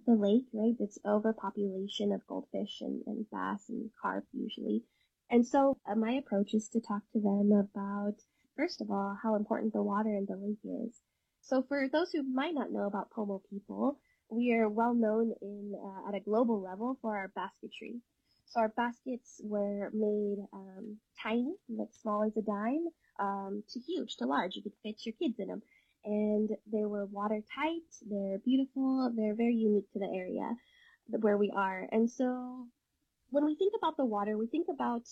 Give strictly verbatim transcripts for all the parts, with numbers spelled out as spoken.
the lake, right? It's overpopulation of goldfish and, and bass and carp usually. And so uh, my approach is to talk to them about, first of all, how important the water in the lake is. So for those who might not know about Pomo people, we are well known in uh, at a global level for our basketry. So our baskets were made um, tiny, like small as a dime, um, to huge, to large. You could fit your kids in them. And they were watertight, they're beautiful, they're very unique to the area where we are. And so when we think about the water, we think about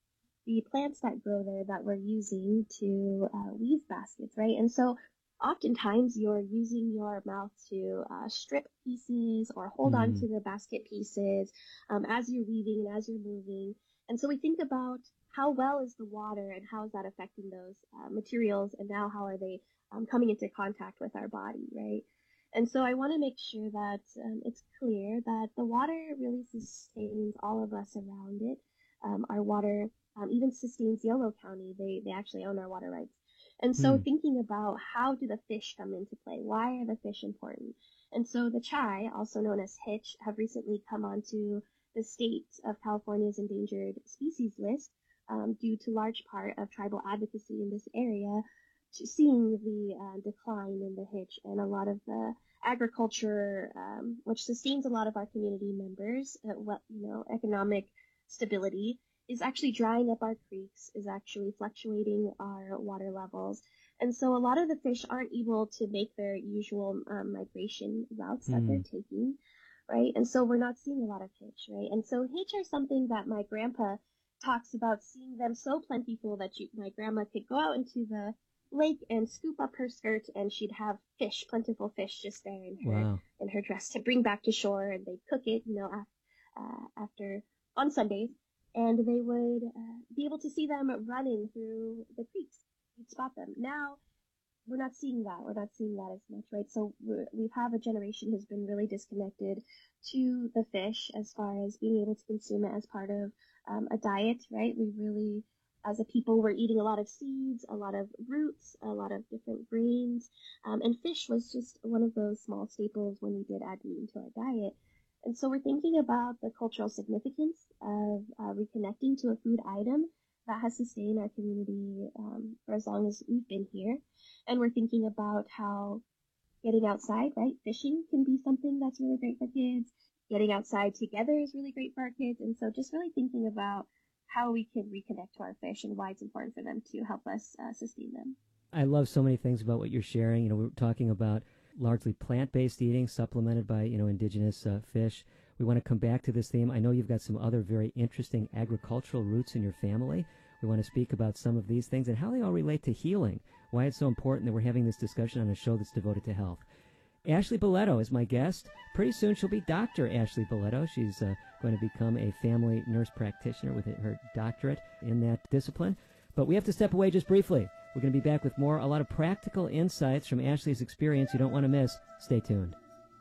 the plants that grow there that we're using to uh, weave baskets, right? And so oftentimes you're using your mouth to uh, strip pieces or hold mm. on to the basket pieces um, as you're weaving and as you're moving. And so we think about how well is the water and how is that affecting those uh, materials, and now how are they um, coming into contact with our body, right? And so I want to make sure that um, it's clear that the water really sustains all of us around it. Um, our water um, even sustains Yolo County. They they actually own our water rights. And so hmm. thinking about how do the fish come into play? Why are the fish important? And so the chai, also known as hitch, have recently come onto the state of California's endangered species list um, due to large part of tribal advocacy in this area, to seeing the uh, decline in the hitch and a lot of the agriculture, um, which sustains a lot of our community members, uh, what, you know, economic stability, is actually drying up our creeks, is actually fluctuating our water levels. And so a lot of the fish aren't able to make their usual um, migration routes that mm. they're taking, right? And so we're not seeing a lot of hitch, right? And so hitch are something that my grandpa talks about, seeing them so plentiful that you, my grandma could go out into the lake and scoop up her skirt and she'd have fish, plentiful fish just there in her, wow. in her dress to bring back to shore, and they'd cook it, you know, af- uh, after, on Sundays. And they would uh, be able to see them running through the creeks. You'd spot them. Now, we're not seeing that. We're not seeing that as much, right? So we're, we have a generation who's been really disconnected to the fish as far as being able to consume it as part of um, a diet, right? We really, as a people, we're eating a lot of seeds, a lot of roots, a lot of different grains. Um, and fish was just one of those small staples when we did add meat into our diet. And so we're thinking about the cultural significance of uh, reconnecting to a food item that has sustained our community um, for as long as we've been here. And we're thinking about how getting outside, right? Fishing can be something that's really great for kids. Getting outside together is really great for our kids. And so just really thinking about how we can reconnect to our fish and why it's important for them to help us uh, sustain them. I love so many things about what you're sharing. You know, we were talking about largely plant-based eating supplemented by, you know, indigenous uh, fish. We want to come back to this theme. I know you've got some other very interesting agricultural roots in your family. We want to speak about some of these things and how they all relate to healing, why it's so important that we're having this discussion on a show that's devoted to health. Ashley Boletto is my guest. Pretty soon she'll be Doctor Ashley Boletto. She's uh, going to become a family nurse practitioner with her doctorate in that discipline. But we have to step away just briefly. We're going to be back with more, a lot of practical insights from Ashley's experience you don't want to miss. Stay tuned.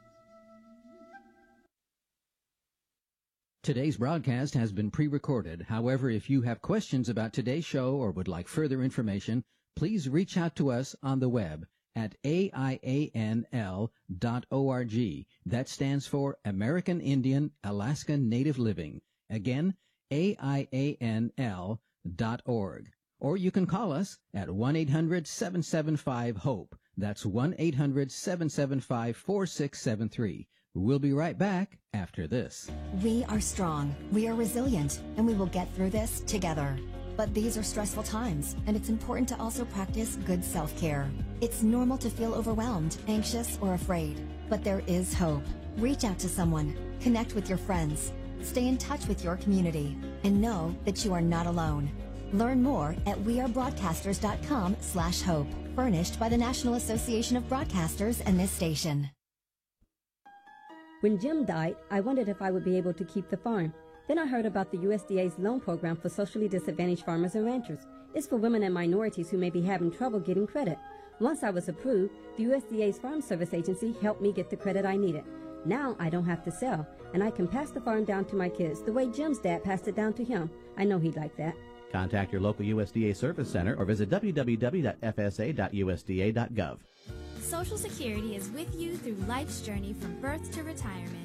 Today's broadcast has been pre-recorded. However, if you have questions about today's show or would like further information, please reach out to us on the web at A I A N L dot org. That stands for American Indian Alaska Native Living. Again, A I A N L dot org. Or you can call us at one eight hundred seven seven five HOPE. That's one eight hundred seven seven five four six seven three. We'll be right back after this. We are strong, we are resilient, and we will get through this together. But these are stressful times, and it's important to also practice good self-care. It's normal to feel overwhelmed, anxious, or afraid, but there is hope. Reach out to someone, connect with your friends, stay in touch with your community, and know that you are not alone. Learn more at wearebroadcasters.com slash hope. Furnished by the National Association of Broadcasters and this station. When Jim died, I wondered if I would be able to keep the farm. Then I heard about the U S D A's loan program for socially disadvantaged farmers and ranchers. It's for women and minorities who may be having trouble getting credit. Once I was approved, the U S D A's Farm Service Agency helped me get the credit I needed. Now I don't have to sell, and I can pass the farm down to my kids the way Jim's dad passed it down to him. I know he'd like that. Contact your local U S D A Service Center or visit w w w dot f s a dot u s d a dot gov. Social Security is with you through life's journey from birth to retirement.